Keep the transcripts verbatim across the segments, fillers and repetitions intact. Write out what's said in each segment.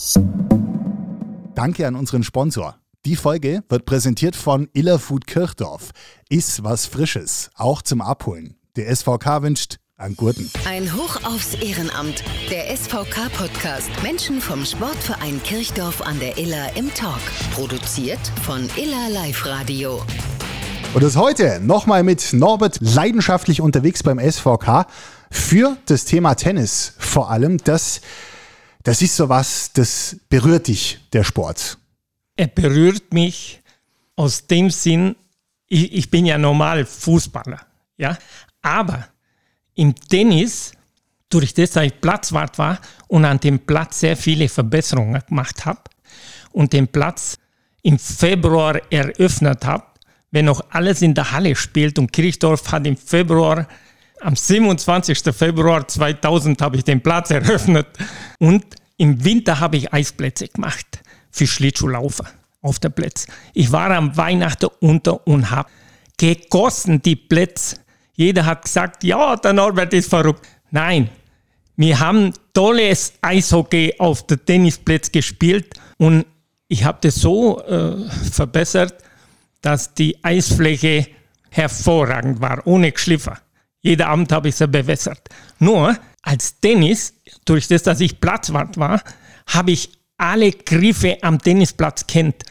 Danke an unseren Sponsor. Die Folge wird präsentiert von Illerfood Kirchdorf. Iss was Frisches, auch zum Abholen. Der S V K wünscht einen guten. Ein Hoch aufs Ehrenamt. Der S V K-Podcast. Menschen vom Sportverein Kirchdorf an der Iller im Talk. Produziert von Iller Live Radio. Und das heute nochmal mit Norbert leidenschaftlich unterwegs beim S V K für das Thema Tennis. Vor allem, das, das ist sowas, das berührt dich, der Sport. Er berührt mich aus dem Sinn, ich, ich bin ja normal Fußballer, ja, aber im Tennis, durch das, dass ich Platzwart war und an dem Platz sehr viele Verbesserungen gemacht habe und den Platz im Februar eröffnet habe, wenn noch alles in der Halle spielt, und Kirchdorf hat im Februar, am siebenundzwanzigsten Februar zweitausend habe ich den Platz eröffnet, und im Winter habe ich Eisplätze gemacht für Schlittschuhlaufer auf der Plätze. Ich war am Weihnachten unter und habe gegossen die Plätze. Jeder hat gesagt, ja, der Norbert ist verrückt. Nein, wir haben tolles Eishockey auf der Tennisplätze gespielt, und ich habe das so äh, verbessert, dass die Eisfläche hervorragend war, ohne Geschliffen. Jeden Abend habe ich sie bewässert. Nur als Tennis, durch das, dass ich Platzwart war, habe ich alle Griffe am Tennisplatz kennt,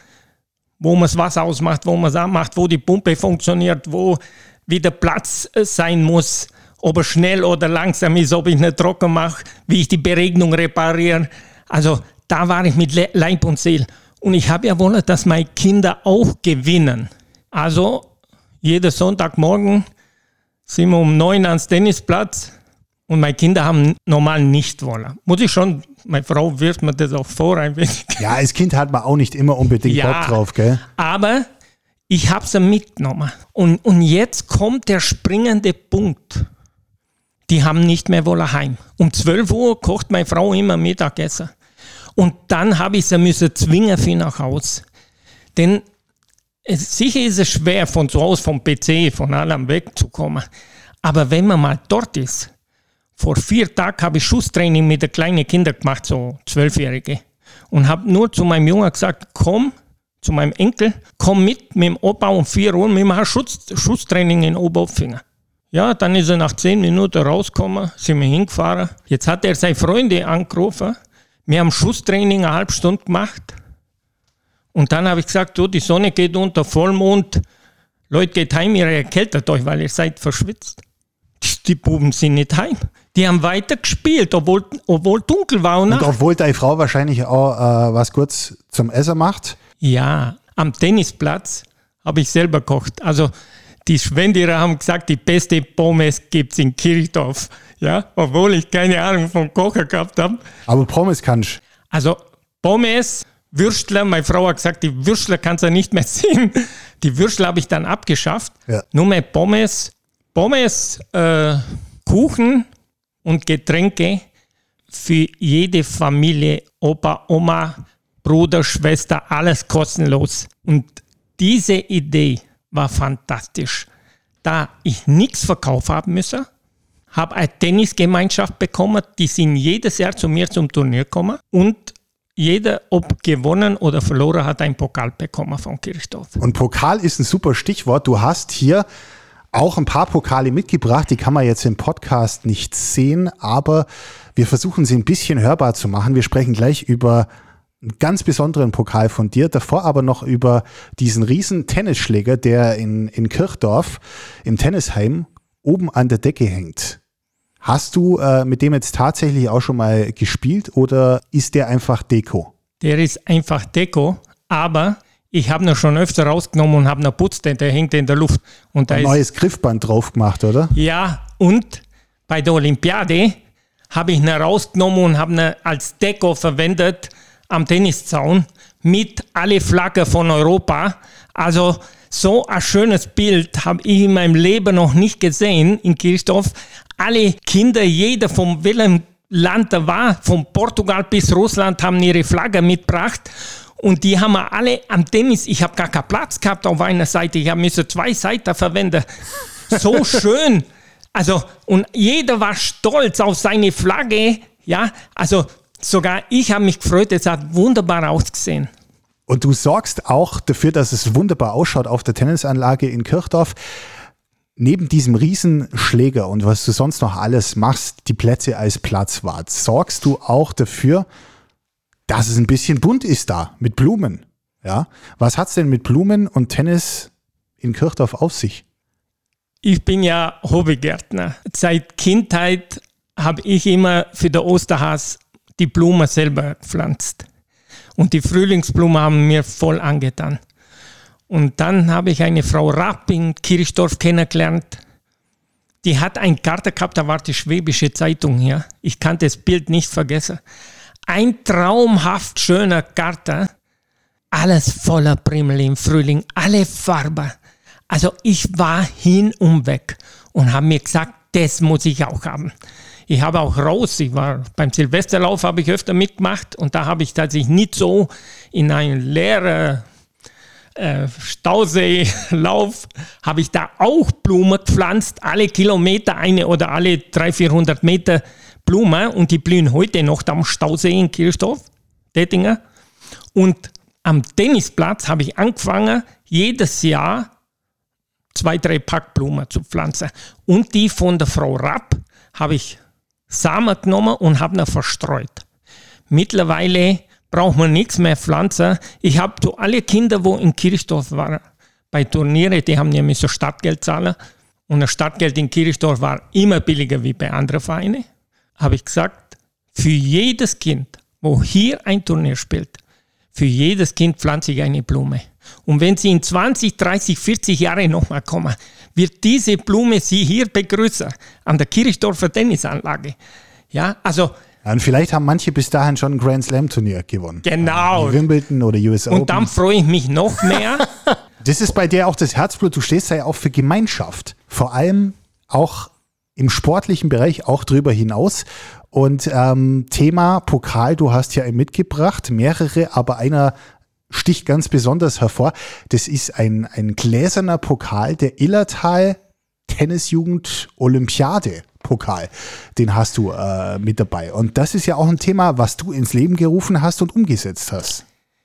wo man das Wasser ausmacht, wo man es anmacht, wo die Pumpe funktioniert, wo wie der Platz sein muss, ob er schnell oder langsam ist, ob ich nicht trocken mache, wie ich die Beregnung repariere. Also da war ich mit Leib und Seele. Und ich habe ja wollen, dass meine Kinder auch gewinnen. Also jeden Sonntagmorgen sind wir um neun ans Tennisplatz, und meine Kinder haben normal nicht wollen. Muss ich schon, meine Frau wirft mir das auch vor ein wenig. Ja, als Kind hat man auch nicht immer unbedingt ja, Bock drauf, gell? Aber ich habe sie mitgenommen. Und, und jetzt kommt der springende Punkt. Die haben nicht mehr wollen heim. Um zwölf Uhr kocht meine Frau immer Mittagessen. Und dann habe ich sie müssen zwingen für nach Hause. Denn es, sicher ist es schwer, von zu Hause, vom P C, von allem wegzukommen. Aber wenn man mal dort ist, vor vier Tagen habe ich Schusstraining mit den kleinen Kindern gemacht, so Zwölfjährige. Und habe nur zu meinem Jungen gesagt, komm, zu meinem Enkel, komm mit mit dem Opa um vier Uhr, wir machen Schuss, Schusstraining in Oberpfinger. Ja, dann ist er nach zehn Minuten rausgekommen, sind wir hingefahren. Jetzt hat er seine Freunde angerufen. Wir haben Schusstraining eine halbe Stunde gemacht. Und dann habe ich gesagt, du, die Sonne geht unter, Vollmond. Leute, geht heim, ihr erkältet euch, weil ihr seid verschwitzt. Die Buben sind nicht heim. Die haben weiter gespielt, obwohl, obwohl dunkel war. Und, und obwohl deine Frau wahrscheinlich auch äh, was kurz zum Essen macht? Ja, am Tennisplatz habe ich selber gekocht. Also die Schwenderer haben gesagt, die beste Pommes gibt es in Kirchdorf. Ja, obwohl ich keine Ahnung vom Kochen gehabt habe. Aber Pommes kannst du. Also Pommes, Würstler, meine Frau hat gesagt, die Würstler kannst du nicht mehr sehen. Die Würstler habe ich dann abgeschafft. Ja. Nur mehr Pommes, Pommes, äh, Kuchen und Getränke für jede Familie, Opa, Oma, Bruder, Schwester, alles kostenlos. Und diese Idee war fantastisch. Da ich nichts verkaufen haben müssen, habe eine Tennisgemeinschaft bekommen, die sind jedes Jahr zu mir zum Turnier gekommen, und jeder, ob gewonnen oder verloren, hat einen Pokal bekommen von Kirchdorf. Und Pokal ist ein super Stichwort. Du hast hier auch ein paar Pokale mitgebracht, die kann man jetzt im Podcast nicht sehen, aber wir versuchen sie ein bisschen hörbar zu machen. Wir sprechen gleich über einen ganz besonderen Pokal von dir, davor aber noch über diesen riesen Tennisschläger, der in, in Kirchdorf im Tennisheim oben an der Decke hängt. Hast du äh, mit dem jetzt tatsächlich auch schon mal gespielt, oder ist der einfach Deko? Der ist einfach Deko, aber ich habe ihn schon öfter rausgenommen und habe ihn putzt, der hängt in der Luft. Und da ein ist neues Griffband drauf gemacht, oder? Ja, und bei der Olympiade habe ich ihn rausgenommen und habe ihn als Deko verwendet am Tenniszaun mit alle Flaggen von Europa. Also so ein schönes Bild habe ich in meinem Leben noch nicht gesehen in Kirchdorf. Alle Kinder, jeder von welchem Land er war, von Portugal bis Russland, haben ihre Flagge mitgebracht. Und die haben wir alle am Tennis, ich habe gar keinen Platz gehabt auf einer Seite, ich habe müssen zwei Seiten verwenden. So schön. Also, und jeder war stolz auf seine Flagge, ja, also Sogar ich habe mich gefreut, es hat wunderbar ausgesehen. Und du sorgst auch dafür, dass es wunderbar ausschaut auf der Tennisanlage in Kirchdorf. Neben diesem Riesenschläger und was du sonst noch alles machst, die Plätze als Platzwart, sorgst du auch dafür, dass es ein bisschen bunt ist da mit Blumen. Ja? Was hat es denn mit Blumen und Tennis in Kirchdorf auf sich? Ich bin ja Hobbygärtner. Seit Kindheit habe ich immer für den Osterhas die Blumen selber gepflanzt. Und die Frühlingsblumen haben mir voll angetan. Und dann habe ich eine Frau Rapp in Kirchdorf kennengelernt. Die hat einen Garten gehabt, da war die Schwäbische Zeitung hier. Ich kann das Bild nicht vergessen. Ein traumhaft schöner Garten. Alles voller Primmel im Frühling, alle Farben. Also ich war hin und weg und habe mir gesagt, das muss ich auch haben. Ich habe auch raus, ich war beim Silvesterlauf, habe ich öfter mitgemacht und da habe ich tatsächlich nicht so in einen leeren äh, Stauseelauf, habe ich da auch Blumen gepflanzt, alle Kilometer eine oder alle dreihundert, vierhundert Meter Blumen und die blühen heute noch am Stausee in Kirchdorf, Dettinger. Und am Tennisplatz habe ich angefangen, jedes Jahr zwei, drei Pack Blumen zu pflanzen. Und die von der Frau Rapp habe ich Samen genommen und habe ihn verstreut. Mittlerweile braucht man nichts mehr pflanzen. Ich habe so alle Kinder, die in Kirchdorf waren, bei Turnieren, die haben ja so Startgeld zahlen. Und das Startgeld in Kirchdorf war immer billiger wie bei anderen Vereinen. Habe ich gesagt, für jedes Kind, wo hier ein Turnier spielt, für jedes Kind pflanze ich eine Blume. Und wenn sie in zwanzig, dreißig, vierzig Jahren nochmal kommen, wird diese Blume sie hier begrüßen, an der Kirchdorfer Tennisanlage. Ja, also... Und vielleicht haben manche bis dahin schon ein Grand Slam Turnier gewonnen. Genau. Wie Wimbledon oder U S Open. Und dann freue ich mich noch mehr. Das ist bei dir auch das Herzblut. Du stehst da ja auch für Gemeinschaft. Vor allem auch im sportlichen Bereich, auch drüber hinaus. Und ähm, Thema Pokal, du hast ja mitgebracht, mehrere, aber einer sticht ganz besonders hervor. Das ist ein, ein gläserner Pokal, der Illertal Tennisjugend Olympiade Pokal. Den hast du äh, mit dabei. Und das ist ja auch ein Thema, was du ins Leben gerufen hast und umgesetzt hast.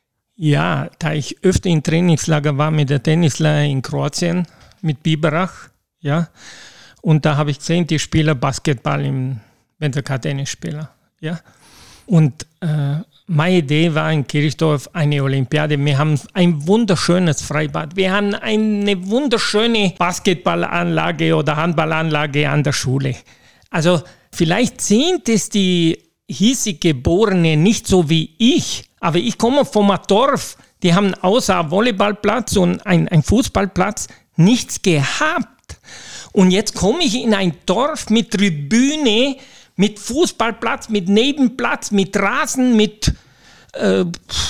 Ja, da ich öfter im Trainingslager war mit der Tennisler in Kroatien, mit Biberach, ja, und da habe ich gesehen, die Spieler Basketball im, wenn sie kein Tennisspieler, ja, und äh, meine Idee war in Kirchdorf eine Olympiade. Wir haben ein wunderschönes Freibad. Wir haben eine wunderschöne Basketballanlage oder Handballanlage an der Schule. Also vielleicht sind es die hiesig Geborenen nicht so wie ich, aber ich komme vom Dorf. Die haben außer Volleyballplatz und ein, ein Fußballplatz nichts gehabt. Und jetzt komme ich in ein Dorf mit Tribüne, mit Fußballplatz, mit Nebenplatz, mit Rasen, mit, äh,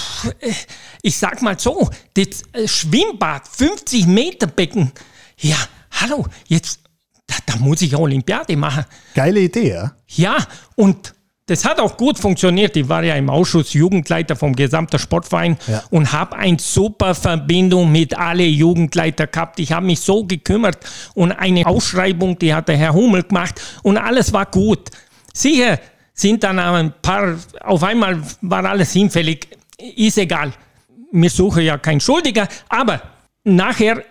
ich sag mal so, das Schwimmbad, fünfzig Meter Becken. Ja, hallo, jetzt, da, da muss ich Olympiade machen. Geile Idee, ja? Ja, und das hat auch gut funktioniert. Ich war ja im Ausschuss Jugendleiter vom gesamten Sportverein ja. und habe eine super Verbindung mit allen Jugendleitern gehabt. Ich habe mich so gekümmert und eine Ausschreibung, die hat der Herr Hummel gemacht und alles war gut. Sicher sind dann ein paar, auf einmal war alles hinfällig, ist egal. Wir suchen ja keinen Schuldiger, aber nachher,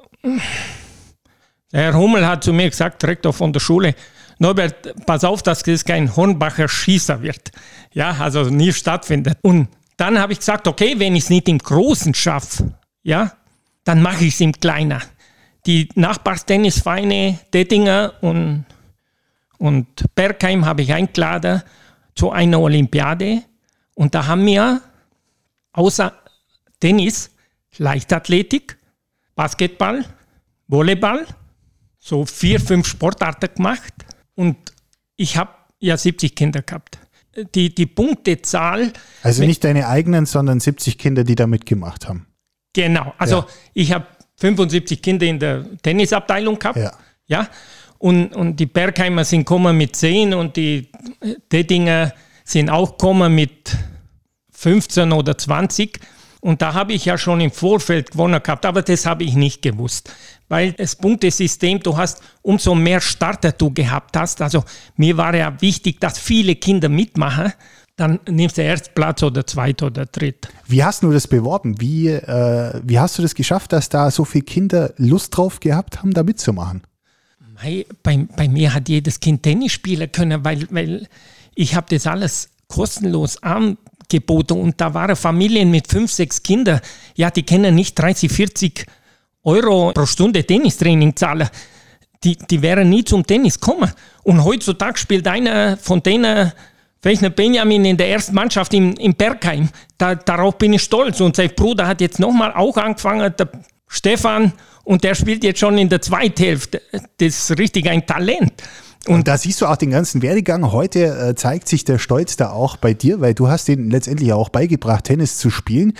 der Herr Hummel hat zu mir gesagt, Rektor von der Schule, Norbert, pass auf, dass das kein Hornbacher Schießer wird. Ja, also nie stattfindet. Und dann habe ich gesagt, okay, wenn ich es nicht im Großen schaffe, ja, dann mache ich es im Kleinen. Die Nachbarstennisvereine Dettinger und Und Bergheim habe ich eingeladen zu einer Olympiade. Und da haben wir außer Tennis, Leichtathletik, Basketball, Volleyball, so vier, fünf Sportarten gemacht. Und ich habe ja siebzig Kinder gehabt. Die, die Punktezahl... Also nicht deine eigenen, sondern siebzig Kinder, die da mitgemacht haben. Genau. Also ja. Ich habe fünfundsiebzig Kinder in der Tennisabteilung gehabt. Ja. ja. Und, und die Bergheimer sind gekommen mit zehn und die Dettinger sind auch gekommen mit fünfzehn oder zwanzig. Und da habe ich ja schon im Vorfeld gewonnen gehabt, aber das habe ich nicht gewusst. Weil das Punktesystem, du hast, umso mehr Starter du gehabt hast, also mir war ja wichtig, dass viele Kinder mitmachen, dann nimmst du erst Platz oder zweit oder dritt. Wie hast du das beworben? Wie, äh, wie hast du das geschafft, dass da so viele Kinder Lust drauf gehabt haben, da mitzumachen? Mei, bei, bei mir hat jedes Kind Tennis spielen können, weil, weil ich habe das alles kostenlos angeboten und da waren Familien mit fünf, sechs Kindern, ja, die können nicht dreißig, vierzig Euro pro Stunde Tennistraining zahlen. Die, die wären nie zum Tennis gekommen. Und heutzutage spielt einer von denen, welcher Benjamin in der ersten Mannschaft im, im Bergheim. Da, darauf bin ich stolz. Und sein Bruder hat jetzt nochmal auch angefangen, der Stefan, und der spielt jetzt schon in der zweiten Hälfte. Das ist richtig ein Talent. Und, und da siehst du auch den ganzen Werdegang. Heute äh, zeigt sich der Stolz da auch bei dir, weil du hast denen letztendlich auch beigebracht, Tennis zu spielen.